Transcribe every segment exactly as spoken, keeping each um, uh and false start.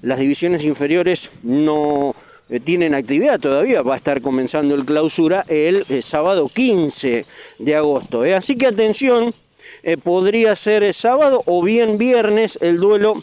las divisiones inferiores no eh, tienen actividad todavía, va a estar comenzando el clausura el eh, sábado quince de agosto. Eh. Así que atención, eh, podría ser eh, sábado o bien viernes el duelo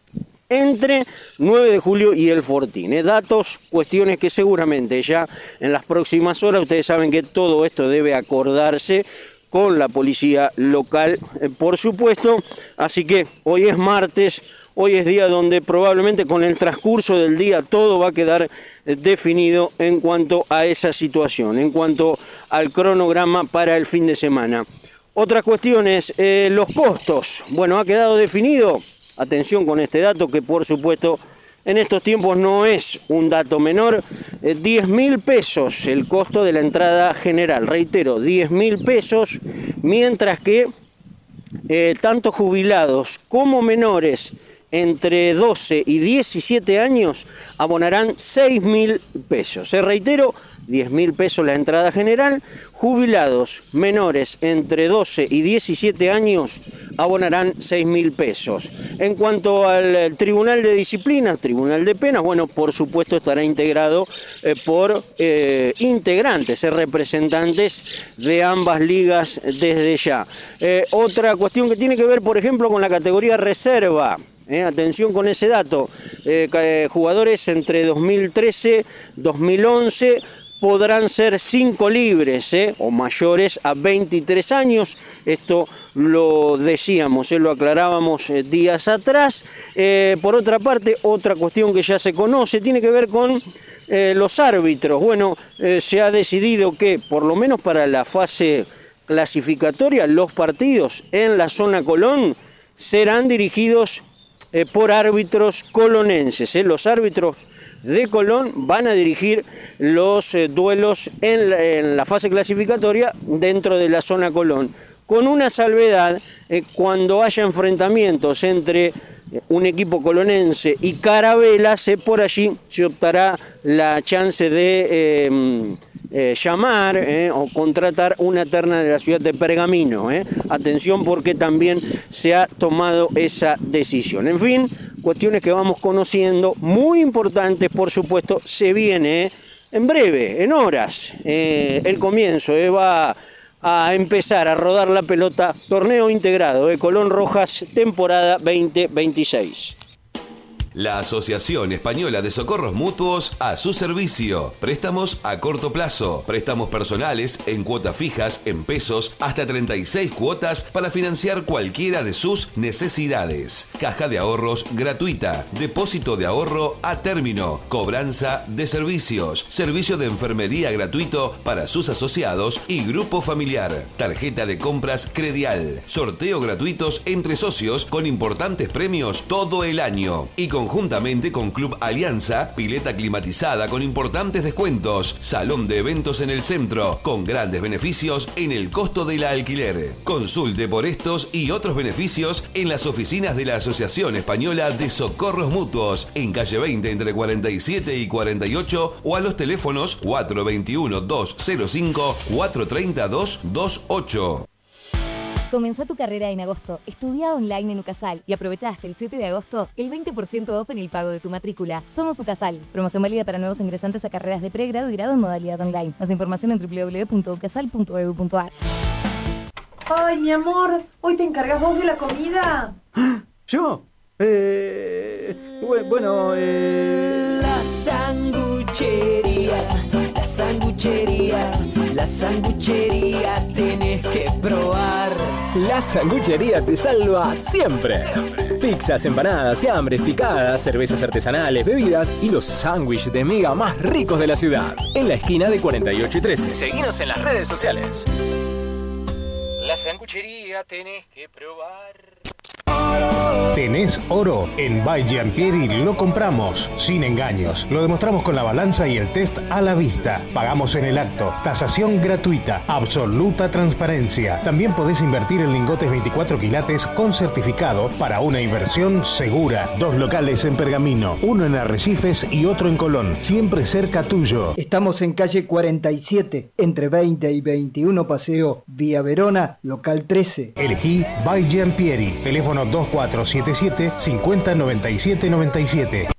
entre nueve de julio y el Fortín. Eh. Datos, cuestiones que seguramente ya en las próximas horas, ustedes saben que todo esto debe acordarse con la policía local, eh, por supuesto. Así que hoy es martes, hoy es día donde probablemente con el transcurso del día todo va a quedar eh, definido en cuanto a esa situación, en cuanto al cronograma para el fin de semana. Otras cuestiones, eh, los costos. Bueno, ha quedado definido, atención con este dato que por supuesto en estos tiempos no es un dato menor, eh, diez mil pesos el costo de la entrada general, reitero, diez mil pesos, mientras que eh, tanto jubilados como menores entre doce y diecisiete años abonarán seis mil pesos. Se reitero, diez mil pesos la entrada general, jubilados menores entre doce y diecisiete años abonarán seis mil pesos. En cuanto al Tribunal de Disciplina, Tribunal de Penas, bueno, por supuesto estará integrado eh, por eh, integrantes, eh, representantes de ambas ligas desde ya. Eh, otra cuestión que tiene que ver, por ejemplo, con la categoría reserva. Eh, atención con ese dato, eh, eh, jugadores entre dos mil trece y dos mil once podrán ser cinco libres eh, o mayores a veintitrés años. Esto lo decíamos, eh, lo aclarábamos eh, días atrás. Eh, por otra parte, otra cuestión que ya se conoce tiene que ver con eh, los árbitros. Bueno, eh, se ha decidido que por lo menos para la fase clasificatoria los partidos en la zona Colón serán dirigidos Eh, por árbitros colonenses. Eh. Los árbitros de Colón van a dirigir los eh, duelos en la, en la fase clasificatoria dentro de la zona Colón, con una salvedad: eh, cuando haya enfrentamientos entre eh, un equipo colonense y Carabelas, eh, por allí se optará la chance de eh, eh, llamar eh, o contratar una terna de la ciudad de Pergamino. Eh. Atención, porque también se ha tomado esa decisión. En fin, cuestiones que vamos conociendo, muy importantes, por supuesto. Se viene eh, en breve, en horas, eh, el comienzo, eh, va a empezar a rodar la pelota, torneo integrado de Colón Rojas, temporada veinte veintiséis. La Asociación Española de Socorros Mutuos a su servicio. Préstamos a corto plazo, préstamos personales en cuotas fijas, en pesos, hasta treinta y seis cuotas para financiar cualquiera de sus necesidades. Caja de ahorros gratuita, depósito de ahorro a término, cobranza de servicios, servicio de enfermería gratuito para sus asociados y grupo familiar, tarjeta de compras Credial, sorteo gratuitos entre socios con importantes premios todo el año y con conjuntamente con Club Alianza, pileta climatizada con importantes descuentos, salón de eventos en el centro, con grandes beneficios en el costo del alquiler. Consulte por estos y otros beneficios en las oficinas de la Asociación Española de Socorros Mutuos, en calle veinte entre cuarenta y siete y cuarenta y ocho, o a los teléfonos cuatro veintiuno, doscientos cinco, cuatro treinta, doscientos veintiocho. Comenzó tu carrera en agosto. Estudia online en UCASAL y aprovecha hasta el siete de agosto el veinte por ciento off en el pago de tu matrícula. Somos UCASAL. Promoción válida para nuevos ingresantes a carreras de pregrado y grado en modalidad online. Más información en doble u doble u doble u punto ucasal punto e d u punto a r. Ay, mi amor, ¿hoy te encargas vos de la comida? ¿Yo? Eh, bueno, eh... La sanguchería, la sanguchería, la sanguchería tenés que probar. La sanguchería te salva siempre. Pizzas, empanadas, fiambres, picadas, cervezas artesanales, bebidas y los sándwiches de miga más ricos de la ciudad. En la esquina de cuarenta y ocho y trece. Seguinos en las redes sociales. La sanguchería tenés que probar. ¿Tenés oro? En By Giampieri lo compramos, sin engaños. Lo demostramos con la balanza y el test a la vista. Pagamos en el acto. Tasación gratuita. Absoluta transparencia. También podés invertir en lingotes veinticuatro quilates con certificado para una inversión segura. Dos locales en Pergamino, uno en Arrecifes y otro en Colón. Siempre cerca tuyo. Estamos en calle cuarenta y siete, entre veinte y veintiuno Paseo Vía Verona, local trece. Elegí By Giampieri. Teléfono dos cuatro siete siete, cincuenta, noventa y siete, noventa y siete.